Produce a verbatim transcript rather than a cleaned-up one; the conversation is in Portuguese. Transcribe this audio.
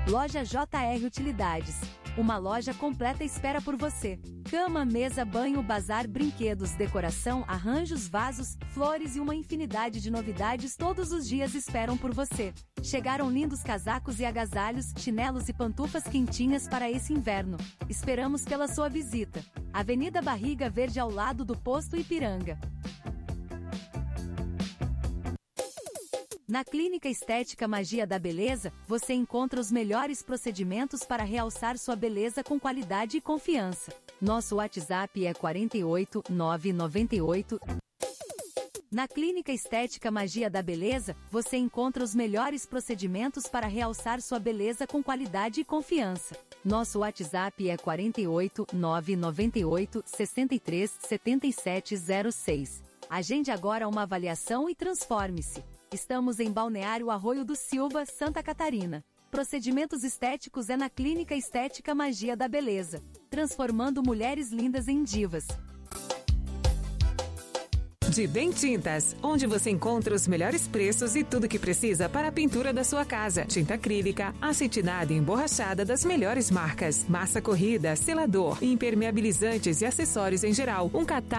Loja J R Utilidades. Uma loja completa espera por você. Cama, mesa, banho, bazar, brinquedos, decoração, arranjos, vasos, flores e uma infinidade de novidades todos os dias esperam por você. Chegaram lindos casacos e agasalhos, chinelos e pantufas quentinhas para esse inverno. Esperamos pela sua visita. Avenida Barriga Verde, ao lado do Posto Ipiranga. Na Clínica Estética Magia da Beleza, você encontra os melhores procedimentos para realçar sua beleza com qualidade e confiança. Nosso WhatsApp é quatro oito nove nove oito. Na Clínica Estética Magia da Beleza, você encontra os melhores procedimentos para realçar sua beleza com qualidade e confiança. Nosso WhatsApp é quatro oito nove nove oito, seis três sete sete zero seis. Agende agora uma avaliação e transforme-se. Estamos em Balneário Arroio do Silva, Santa Catarina. Procedimentos estéticos é na Clínica Estética Magia da Beleza. Transformando mulheres lindas em divas. De Bem Tintas, onde você encontra os melhores preços e tudo que precisa para a pintura da sua casa. Tinta acrílica, acetinada e emborrachada das melhores marcas. Massa corrida, selador, impermeabilizantes e acessórios em geral. Um catálogo